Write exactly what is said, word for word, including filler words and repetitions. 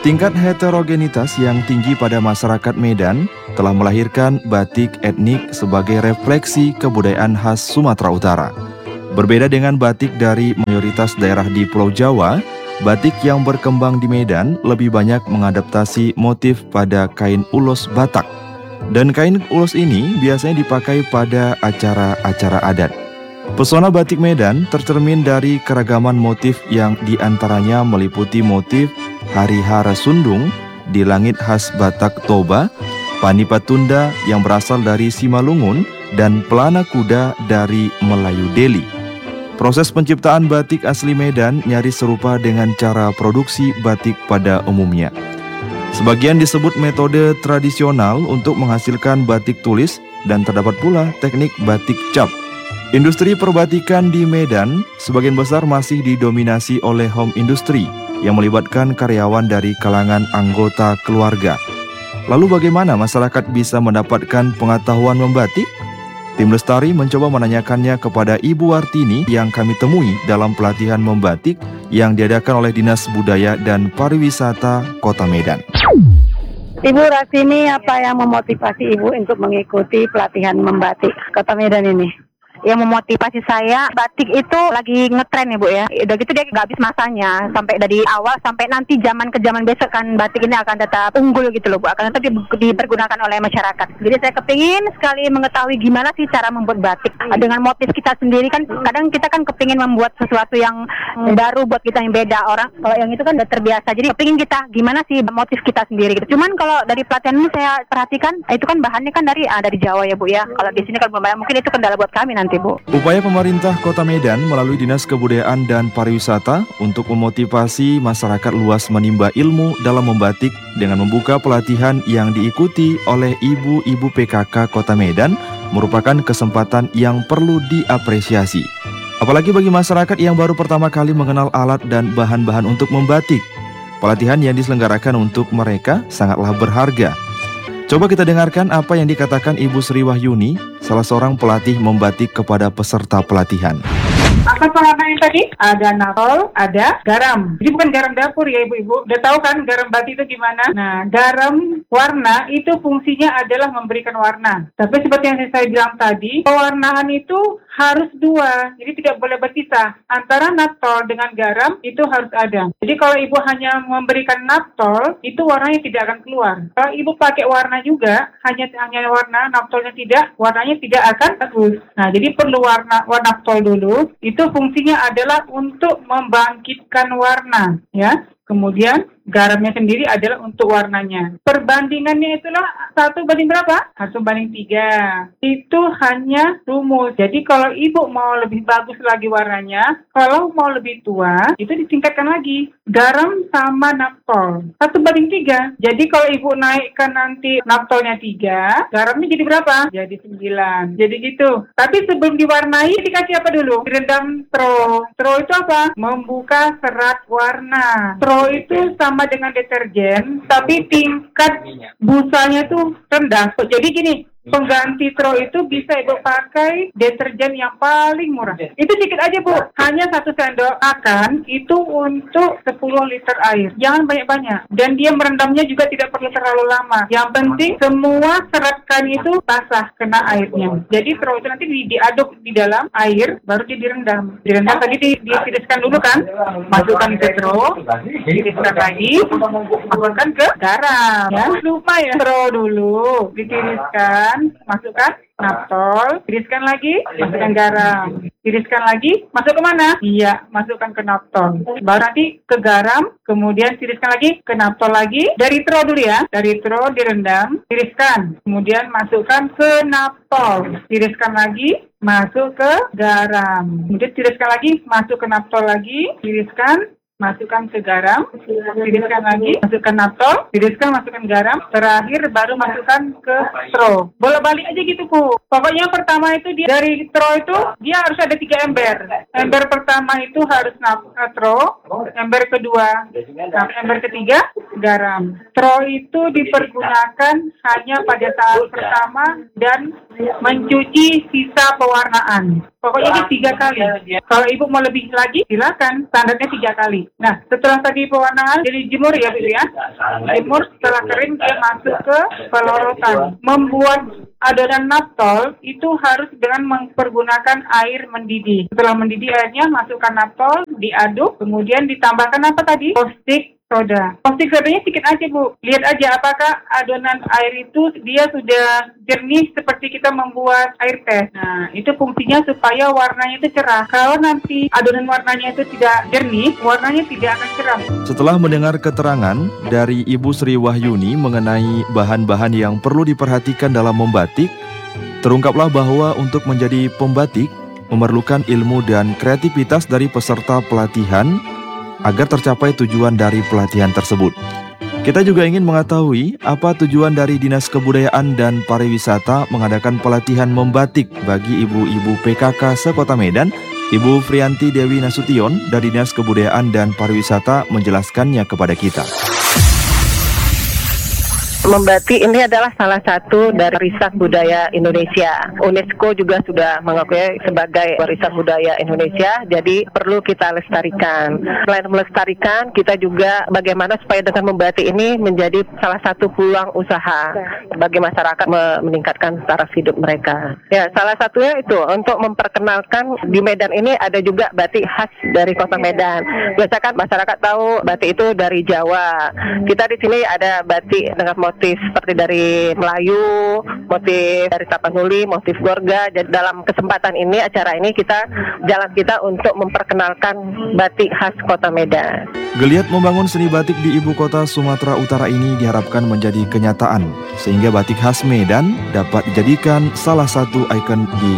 Tingkat heterogenitas yang tinggi pada masyarakat Medan telah melahirkan batik etnik sebagai refleksi kebudayaan khas Sumatera Utara. Berbeda dengan batik dari mayoritas daerah di Pulau Jawa, batik yang berkembang di Medan lebih banyak mengadaptasi motif pada kain ulos Batak. Dan kain ulos ini biasanya dipakai pada acara-acara adat. Pesona batik Medan tercermin dari keragaman motif yang diantaranya meliputi motif Hari Hara Sundung di langit khas Batak Toba, Pani Patunda yang berasal dari Simalungun, dan pelana kuda dari Melayu Deli. Proses penciptaan batik asli Medan nyaris serupa dengan cara produksi batik pada umumnya. Sebagian disebut metode tradisional untuk menghasilkan batik tulis dan terdapat pula teknik batik cap. Industri perbatikan di Medan sebagian besar masih didominasi oleh home industry yang melibatkan karyawan dari kalangan anggota keluarga. Lalu bagaimana masyarakat bisa mendapatkan pengetahuan membatik? Tim Lestari mencoba menanyakannya kepada Ibu Wartini yang kami temui dalam pelatihan membatik yang diadakan oleh Dinas Budaya dan Pariwisata Kota Medan. Ibu Wartini, apa yang memotivasi Ibu untuk mengikuti pelatihan membatik Kota Medan ini? Yang memotivasi saya, batik itu lagi ngetren ya Bu ya. Udah gitu dia nggak habis masanya. Sampai dari awal sampai nanti zaman ke zaman besok kan batik ini akan tetap unggul gitu loh Bu. Akan tetap dipergunakan oleh masyarakat. Jadi saya kepingin sekali mengetahui gimana sih cara membuat batik. Dengan motif kita sendiri kan, kadang kita kan kepingin membuat sesuatu yang baru buat kita yang beda. Orang kalau yang itu kan udah terbiasa. Jadi kepingin kita gimana sih motif kita sendiri gitu. Cuman kalau dari pelatihan ini saya perhatikan, itu kan bahannya kan dari ah, dari Jawa ya Bu ya. Kalau di sini kalau mungkin itu kendala buat kami nanti Bu. Upaya pemerintah Kota Medan melalui Dinas Kebudayaan dan Pariwisata untuk memotivasi masyarakat luas menimba ilmu dalam membatik dengan membuka pelatihan yang diikuti oleh ibu-ibu P K K Kota Medan merupakan kesempatan yang perlu diapresiasi. Apalagi bagi masyarakat yang baru pertama kali mengenal alat dan bahan-bahan untuk membatik. Pelatihan yang diselenggarakan untuk mereka sangatlah berharga. Coba kita dengarkan apa yang dikatakan Ibu Sri Wahyuni, salah seorang pelatih membatik kepada peserta pelatihan. Apa pewarnaan tadi? Ada natol, ada garam. Jadi bukan garam dapur ya ibu-ibu. Udah tahu kan garam batik itu gimana? Nah, garam warna itu fungsinya adalah memberikan warna. Tapi seperti yang saya bilang tadi, pewarnaan itu harus dua. Jadi tidak boleh berpisah. Antara natol dengan garam itu harus ada. Jadi kalau ibu hanya memberikan natol, itu warnanya tidak akan keluar. Kalau ibu pakai warna juga, hanya hanya warna, natolnya tidak, warnanya tidak akan bagus. Nah, jadi perlu warna warna natol dulu. Itu fungsinya adalah untuk membangkitkan warna, ya. Kemudian garamnya sendiri adalah untuk warnanya. Perbandingannya itulah satu banding berapa? Satu banding tiga. Itu hanya rumus. Jadi kalau ibu mau lebih bagus lagi warnanya, kalau mau lebih tua, itu ditingkatkan lagi. Garam sama naptol. Satu banding tiga. Jadi kalau ibu naikkan nanti naptolnya tiga, garamnya jadi berapa? Jadi sembilan. Jadi gitu. Tapi sebelum diwarnai, dikasih apa dulu? Direndam tro. Tro itu apa? Membuka serat warna. Tro itu sama dengan deterjen, tapi tingkat busanya tuh rendah. Jadi gini, pengganti tro itu bisa ibu pakai deterjen yang paling murah. Itu sedikit aja Bu, hanya satu sendok makan itu untuk sepuluh liter air. Jangan banyak-banyak. Dan dia merendamnya juga tidak perlu terlalu lama. Yang penting semua serat kain itu basah kena airnya. Jadi tro itu nanti di, diaduk di dalam air, baru dia direndam. Direndam tadi di, ditiriskan dulu kan, masukkan ke tro, ditiriskan lagi, masukkan ke garam. Ya, lupa ya, tro dulu ditiriskan, masukkan naptol, tiriskan lagi, masukkan garam, tiriskan lagi, masuk ke mana? Iya, masukkan ke naptol. Baru nanti ke garam, kemudian tiriskan lagi, ke naptol lagi. Dari tro dulu ya, dari tro direndam, tiriskan, kemudian masukkan ke naptol, tiriskan lagi, masuk ke garam, kemudian tiriskan lagi, masuk ke naptol lagi, tiriskan, masukkan ke garam, tiriskan lagi, masukkan naptol, tiriskan, masukkan garam, terakhir baru masukkan ke tro. Boleh balik aja gitu Bu. Pokoknya pertama itu dia dari tro itu dia harus ada tiga ember. Ember pertama itu harus nap, uh, tro, ember kedua, nah, ember ketiga garam. Tro itu dipergunakan hanya pada saat pertama dan mencuci sisa pewarnaan. Pokoknya ini tiga kali. Kalau ibu mau lebih lagi, silakan. Standarnya tiga kali. Nah, setelah tadi pewarnaan, jadi jemur ya bu ya. Jemur setelah kering dia masuk ke pelorotan. Membuat adonan naptol itu harus dengan mempergunakan air mendidih. Setelah mendidih airnya, masukkan naptol, diaduk, kemudian ditambahkan apa tadi? Caustic soda. Caustic sodanya sedikit aja bu. Lihat aja apakah adonan air itu dia sudah jernih seperti kita membuat air teh. Nah, itu fungsinya supaya warnanya itu cerah. Kalau nanti adonan warnanya itu tidak jernih, warnanya tidak akan cerah. Setelah mendengar keterangan dari Ibu Sri Wahyuni mengenai bahan-bahan yang perlu diperhatikan dalam membatik, terungkaplah bahwa untuk menjadi pembatik memerlukan ilmu dan kreativitas dari peserta pelatihan agar tercapai tujuan dari pelatihan tersebut. Kita juga ingin mengetahui apa tujuan dari Dinas Kebudayaan dan Pariwisata mengadakan pelatihan membatik bagi ibu-ibu P K K se-Kota Medan. Ibu Frianti Dewi Nasution dari Dinas Kebudayaan dan Pariwisata menjelaskannya kepada kita. Membatik ini adalah salah satu dari warisan budaya Indonesia. UNESCO juga sudah mengakui sebagai warisan budaya Indonesia, jadi perlu kita lestarikan. Selain melestarikan, kita juga bagaimana supaya dengan membatik ini menjadi salah satu peluang usaha bagi masyarakat meningkatkan taraf hidup mereka. Ya, salah satunya itu untuk memperkenalkan di Medan ini ada juga batik khas dari Kota Medan. Biasa kan masyarakat tahu batik itu dari Jawa. Kita di sini ada batik dengan motif seperti dari Melayu, motif dari Tapanuli, motif Gorga. Jadi dalam kesempatan ini, acara ini kita jalan kita untuk memperkenalkan batik khas Kota Medan. Geliat membangun seni batik di ibu kota Sumatera Utara ini diharapkan menjadi kenyataan, sehingga batik khas Medan dapat dijadikan salah satu ikon di